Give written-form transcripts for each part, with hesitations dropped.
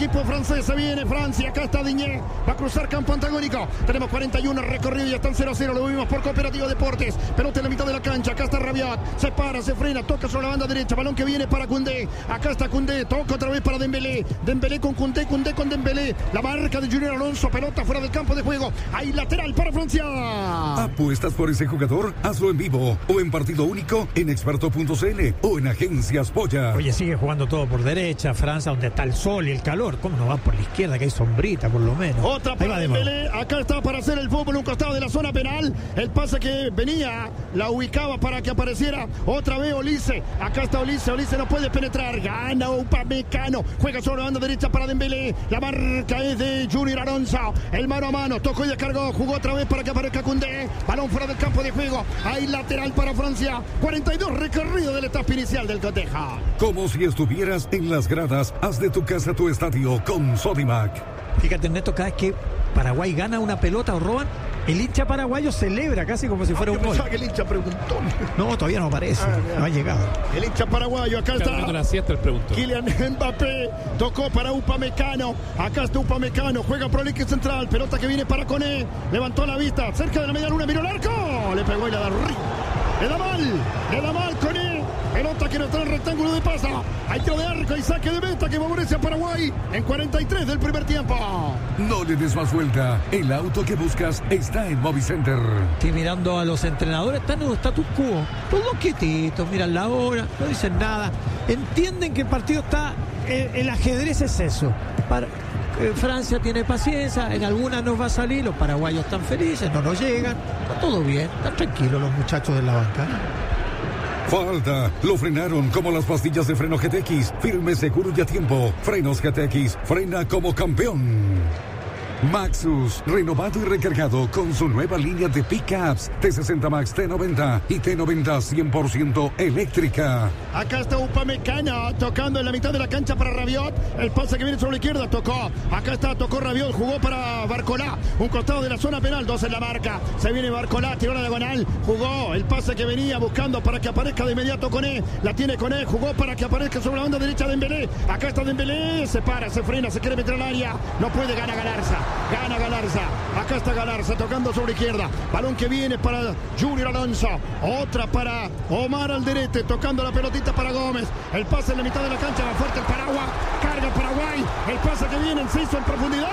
equipo francés. Se viene Francia, acá está Digne, va a cruzar campo antagónico. Tenemos 41 recorrido y están 0-0, lo vimos por Cooperativa Deportes. Pelota en la mitad de la cancha, acá está Rabiot, se para, se frena, toca sobre la banda derecha, balón que viene para Koundé. Acá está Koundé, toca otra vez para Dembélé. Dembélé con Koundé, Koundé con Dembélé. La marca de Junior Alonso, pelota fuera del campo de juego. Hay lateral para Francia. ¿Apuestas por ese jugador? Hazlo en vivo o en partido único en experto.cl o en Agencias Polla. Oye, sigue jugando todo por derecha, Francia, donde está el sol y el calor. ¿Cómo no va por la izquierda, que hay sombrita por lo menos? Otra para Dembélé, acá está para hacer el fútbol, un costado de la zona penal. El pase que venía, la ubicaba para que apareciera otra vez Olise. Acá está Olise, Olise no puede penetrar. Gana Upamecano, juega sobre la banda derecha para Dembélé. La marca es de Junior Alonso. El mano a mano, tocó y descargó, jugó otra vez para que aparezca Koundé. Balón fuera del campo de juego. Hay lateral para Francia. 42 recorrido de la etapa inicial del coteja. Como si estuvieras en las gradas, haz de tu casa tu estadio con Sodimac. Fíjate, Neto, cada vez que Paraguay gana una pelota o roban, el hincha paraguayo celebra casi como si fuera un gol. Que el hincha preguntó. No, todavía no aparece, no ha llegado. El hincha paraguayo, acá está. La siesta, el preguntó. Kylian Mbappé tocó para Upamecano. Acá está Upamecano, juega por el eje central. Pelota que viene para Koné. Levantó la vista, cerca de la media luna, miró el arco. Le pegó y le da arriba. Le da mal Koné. Pelota que no está en el rectángulo de pasa. Hay tiro de arco y saque de meta que favorece a Paraguay en 43 del primer tiempo. No le des más vuelta. El auto que buscas está en Movicenter. Estoy mirando a los entrenadores, están en un status quo. Todos quietitos, miran la hora, no dicen nada. Entienden que el partido está... El ajedrez es eso. Francia tiene paciencia, en algunas nos va a salir, los paraguayos están felices, no nos llegan. Está todo bien, están tranquilos los muchachos de la banca. Falta, lo frenaron como las pastillas de freno GTX, firme, seguro y a tiempo. Frenos GTX, frena como campeón. Maxus, renovado y recargado con su nueva línea de pickups T60 Max, T90 y T90 100% eléctrica. Acá está Upamecano tocando en la mitad de la cancha para Rabiot. El pase que viene sobre la izquierda, tocó. Acá está, tocó Rabiot, jugó para Barcolá. Un costado de la zona penal, 2 en la marca. Se viene Barcolá, tiró la diagonal. Jugó el pase que venía buscando para que aparezca de inmediato Koné. La tiene Koné, jugó para que aparezca sobre la banda derecha Dembélé. Acá está Dembélé, se para, se frena, se quiere meter al área. No puede, gana Galarza. Gana Galarza, acá está Galarza tocando sobre izquierda, balón que viene para Junior Alonso, otra para Omar Alderete, tocando la pelotita para Gómez, el pase en la mitad de la cancha, va fuerte el Paraguay, carga Paraguay, el pase que viene, se hizo en profundidad,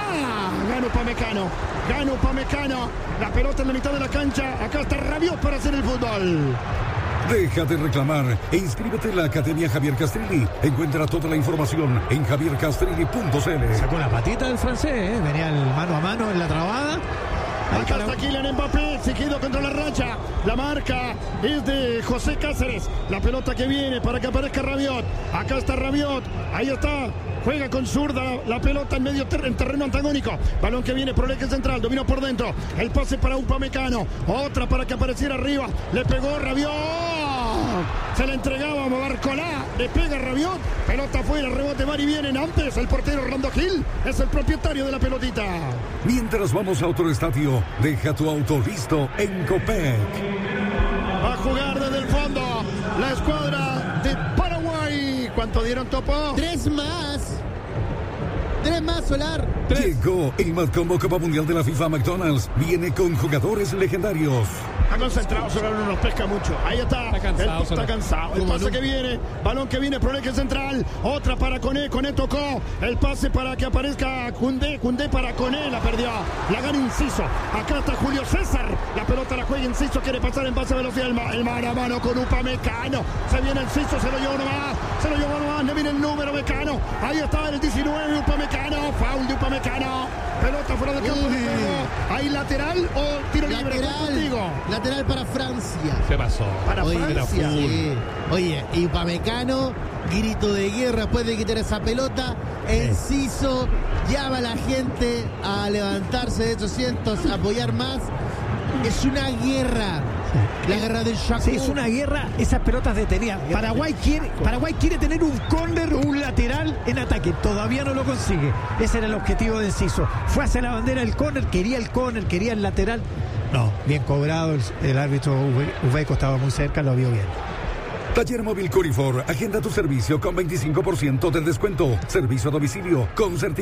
gana Upamecano, la pelota en la mitad de la cancha, acá está Rabiot para hacer el fútbol. Deja de reclamar e inscríbete en la Academia Javier Castrilli. Encuentra toda la información en javiercastrilli.cl. Sacó la patita del francés, venía el mano a mano en la trabada. Acá está Kylian Mbappé, se quedó contra la racha. La marca es de José Cáceres. La pelota que viene para que aparezca Rabiot. Acá está Rabiot, ahí está. Juega con zurda la pelota en medio en terreno antagónico. Balón que viene por el eje central, dominó por dentro. El pase para Upamecano. Otra para que apareciera arriba. Le pegó Rabiot. Se le entregaba a Barcolá. Le pega Rabiot. Pelota afuera, rebote, va y vienen antes. El portero Orlando Gil es el propietario de la pelotita. Mientras vamos a otro estadio, deja tu auto listo en Copec. Va a jugar desde el fondo la escuadra de Paraguay. ¿Cuánto dieron, Topo? 3 más. 3 más, Solar. Llegó el Matcombo Copa Mundial de la FIFA McDonald's. Viene con jugadores legendarios. Está concentrado, Solar no nos pesca mucho. Ahí está. Está cansado. El pase que viene. Balón que viene por el eje central. Otra para Koné. Koné tocó. El pase para que aparezca Koundé. Koundé para Koné. La perdió. La gana Inciso. Acá está Julio César. La pelota la juega Inciso. Quiere pasar en base a velocidad. El mano a mano con Upamecano. Se viene Inciso. Se lo llevó nomás. Le viene el número Mecano. Ahí está el 19 Upamecano. Foul de Upamecano. Pelota fuera del campo de juego. ¿Hay lateral o tiro libre? Lateral para Francia. Se pasó. Para Francia. Sí. Oye, y Upamecano, grito de guerra después de quitar esa pelota. Enciso llama a la gente a levantarse de 800, a apoyar más. Es una guerra. La guerra del Chaco. Sí, es una guerra, esas pelotas detenidas. Paraguay quiere tener un córner o un lateral en ataque. Todavía no lo consigue. Ese era el objetivo de Enciso. Fue hacia la bandera del córner, quería el lateral. No, bien cobrado. El árbitro Uveco estaba muy cerca, lo vio bien. Taller Móvil Curifor. Agenda tu servicio con 25% de descuento. Servicio a domicilio con certificado.